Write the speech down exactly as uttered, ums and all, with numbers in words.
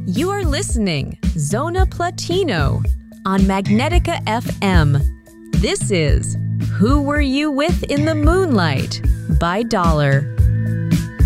You are listening Zona Platino on Magnetica F M. This is Who Were You With in the Moonlight by Dollar.